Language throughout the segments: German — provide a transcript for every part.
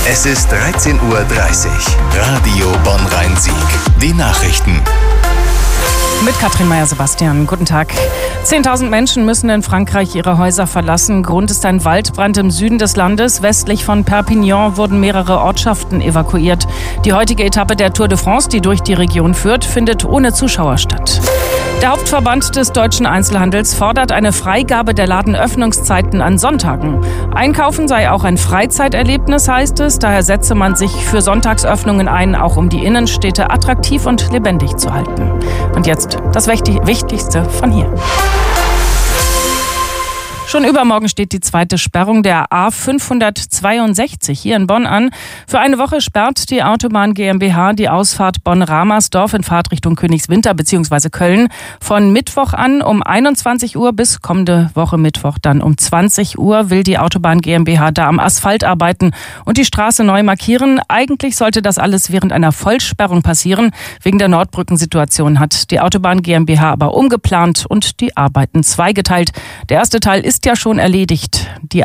Es ist 13:30 Uhr. Radio Bonn-Rhein-Sieg. Die Nachrichten. Mit Katrin Meyer-Sebastian. Guten Tag. 10.000 Menschen müssen in Frankreich ihre Häuser verlassen. Grund ist ein Waldbrand im Süden des Landes. Westlich von Perpignan wurden mehrere Ortschaften evakuiert. Die heutige Etappe der Tour de France, die durch die Region führt, findet ohne Zuschauer statt. Der Hauptverband des deutschen Einzelhandels fordert eine Freigabe der Ladenöffnungszeiten an Sonntagen. Einkaufen sei auch ein Freizeiterlebnis, heißt es. Daher setze man sich für Sonntagsöffnungen ein, auch um die Innenstädte attraktiv und lebendig zu halten. Und jetzt das Wichtigste von hier. Schon übermorgen steht die zweite Sperrung der A562 hier in Bonn an. Für eine Woche sperrt die Autobahn GmbH die Ausfahrt Bonn-Ramersdorf in Fahrtrichtung Königswinter bzw. Köln von Mittwoch an um 21 Uhr bis kommende Woche Mittwoch dann um 20 Uhr will die Autobahn GmbH da am Asphalt arbeiten und die Straße neu markieren. Eigentlich sollte das alles während einer Vollsperrung passieren. Wegen der Nordbrückensituation hat die Autobahn GmbH aber umgeplant und die Arbeiten zweigeteilt. Der erste Teil ist ja schon erledigt. Die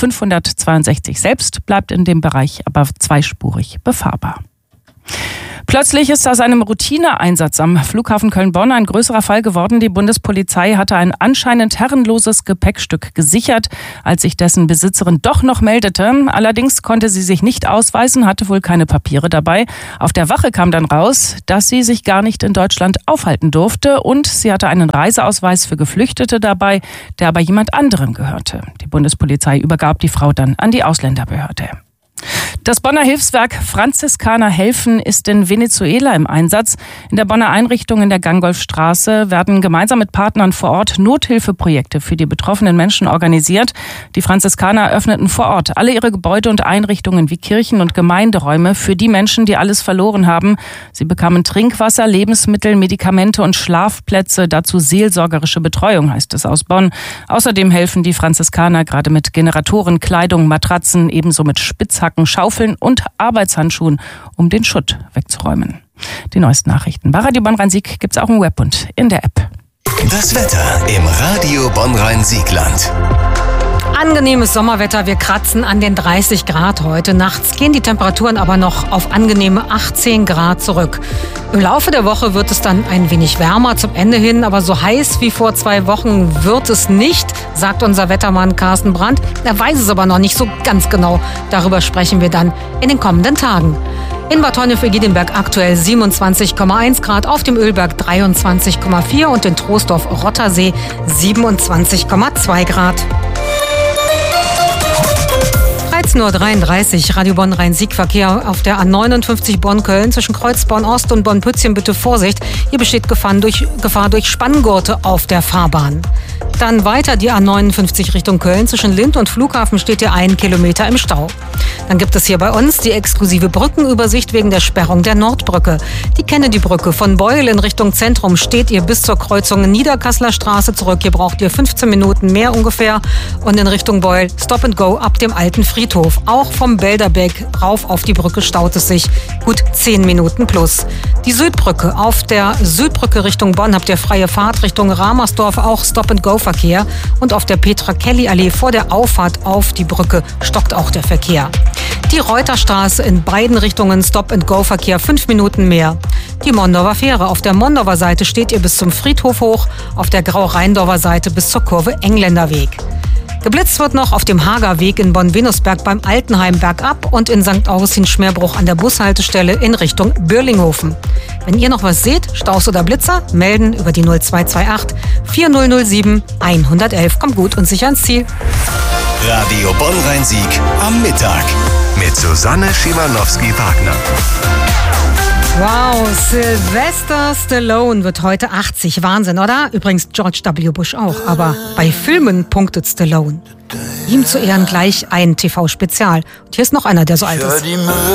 A562 selbst bleibt in dem Bereich aber zweispurig befahrbar. Plötzlich ist aus einem Routineeinsatz am Flughafen Köln-Bonn ein größerer Fall geworden. Die Bundespolizei hatte ein anscheinend herrenloses Gepäckstück gesichert, als sich dessen Besitzerin doch noch meldete. Allerdings konnte sie sich nicht ausweisen, hatte wohl keine Papiere dabei. Auf der Wache kam dann raus, dass sie sich gar nicht in Deutschland aufhalten durfte und sie hatte einen Reiseausweis für Geflüchtete dabei, der aber jemand anderem gehörte. Die Bundespolizei übergab die Frau dann an die Ausländerbehörde. Das Bonner Hilfswerk Franziskaner helfen ist in Venezuela im Einsatz. In der Bonner Einrichtung in der Gangolfstraße werden gemeinsam mit Partnern vor Ort Nothilfeprojekte für die betroffenen Menschen organisiert. Die Franziskaner öffneten vor Ort alle ihre Gebäude und Einrichtungen wie Kirchen und Gemeinderäume für die Menschen, die alles verloren haben. Sie bekamen Trinkwasser, Lebensmittel, Medikamente und Schlafplätze, dazu seelsorgerische Betreuung, heißt es aus Bonn. Außerdem helfen die Franziskaner gerade mit Generatoren, Kleidung, Matratzen, ebenso mit Spitzhacken, Schaufeln und Arbeitshandschuhen, um den Schutt wegzuräumen. Die neuesten Nachrichten bei Radio Bonn-Rhein-Sieg gibt es auch im Web und in der App. Das Wetter im Radio Bonn-Rhein-Siegland. Angenehmes Sommerwetter, wir kratzen an den 30 Grad heute. Nachts gehen die Temperaturen aber noch auf angenehme 18 Grad zurück. Im Laufe der Woche wird es dann ein wenig wärmer zum Ende hin, aber so heiß wie vor 2 Wochen wird es nicht, sagt unser Wettermann Carsten Brandt. Er weiß es aber noch nicht so ganz genau. Darüber sprechen wir dann in den kommenden Tagen. In Bad Honnef-Egidinberg aktuell 27,1 Grad, auf dem Ölberg 23,4 und in Troisdorf-Rottersee 27,2 Grad. 13:33 Uhr, Radio Bonn-Rhein-Sieg-Verkehr auf der A59 Bonn-Köln zwischen Kreuzborn-Ost und Bonn-Pützchen. Bitte Vorsicht, hier besteht Gefahr durch Spanngurte auf der Fahrbahn. Dann weiter die A59 Richtung Köln. Zwischen Lind und Flughafen steht ihr 1 Kilometer im Stau. Dann gibt es hier bei uns die exklusive Brückenübersicht wegen der Sperrung der Nordbrücke. Die Kennedy-Brücke von Beul in Richtung Zentrum steht ihr bis zur Kreuzung Niederkasseler Straße zurück. Hier braucht ihr 15 Minuten mehr ungefähr. Und in Richtung Beul Stop and Go ab dem alten Friedhof. Auch vom Belderbeck rauf auf die Brücke staut es sich gut 10 Minuten plus. Die Südbrücke. Auf der Südbrücke Richtung Bonn habt ihr freie Fahrt Richtung Ramersdorf, auch Stop and Go Verkehr. Und auf der Petra-Kelly-Allee vor der Auffahrt auf die Brücke stockt auch der Verkehr. Die Reuterstraße in beiden Richtungen Stop-and-Go-Verkehr 5 Minuten mehr. Die Mondorfer Fähre. Auf der Mondorfer Seite steht ihr bis zum Friedhof hoch, auf der Grau-Rheindorfer Seite bis zur Kurve Engländerweg. Geblitzt wird noch auf dem Hagerweg in Bonn-Venusberg beim Altenheim bergab und in St. Augustin-Schmerbruch an der Bushaltestelle in Richtung Bürlinghofen. Wenn ihr noch was seht, Staus oder Blitzer, melden über die 0228 4007 111. Kommt gut und sicher ans Ziel. Radio Bonn-Rhein-Sieg am Mittag mit Susanne Schimanowski-Wagner. Wow, Sylvester Stallone wird heute 80. Wahnsinn, oder? Übrigens George W. Bush auch. Aber bei Filmen punktet Stallone. Ihm zu Ehren gleich ein TV-Spezial. Und hier ist noch einer, der so alt ist.